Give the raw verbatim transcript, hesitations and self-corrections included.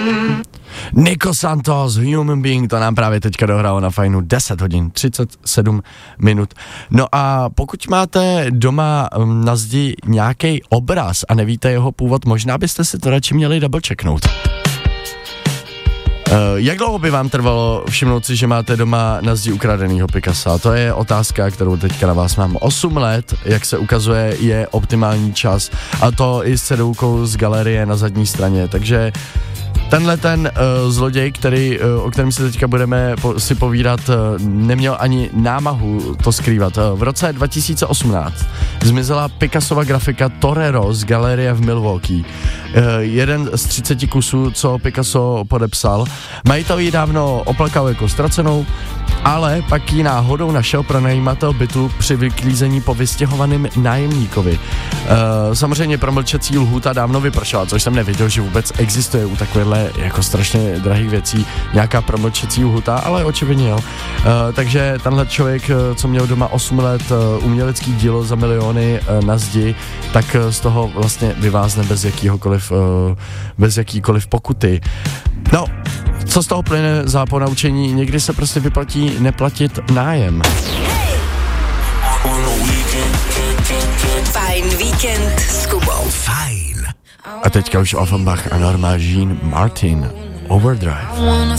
Nico Santos, Human Being, to nám právě teďka dohrálo na Fajnu deset hodin třicet sedm minut. No a pokud máte doma na zdi nějaký obraz a nevíte jeho původ, možná byste si to radši měli double checknout. Uh, jak dlouho by vám trvalo všimnout si, že máte doma na zdi ukradenýho Picassa? To je otázka, kterou teďka na vás mám. osm let, jak se ukazuje, je optimální čas, a to i s cedulkou z galerie na zadní straně, takže tenhle ten uh, zloděj, který, uh, o kterém si teďka budeme po, si povídat, uh, neměl ani námahu to skrývat. Uh, v roce dva tisíce osmnáct zmizela Picassova grafika Torero z galerie v Milwaukee. Uh, jeden z třiceti kusů, co Picasso podepsal. Majitel ji dávno oplakal jako ztracenou, ale pak ji náhodou našel pronajímatel bytu při vyklízení po vystěhovaným nájemníkovi. Uh, samozřejmě promlčecí lhůta dávno vypršela, což jsem nevěděl, že vůbec existuje u takovéhle jako strašně drahých věcí nějaká promlčecí lhůta, ale očividně jo. Uh, takže tenhle člověk, co měl doma osm let uh, umělecký dílo za miliony uh, na zdi, tak uh, z toho vlastně vyvázne bez jakýhokoliv, uh, bez jakýkoliv pokuty. No, co z toho plyne za ponaučení? Někdy se prostě vyplatí neplatit nájem. Fajn víkend s Kubou. Fajn. A teďka už Offenbach a Norma Jean Martin. Overdrive.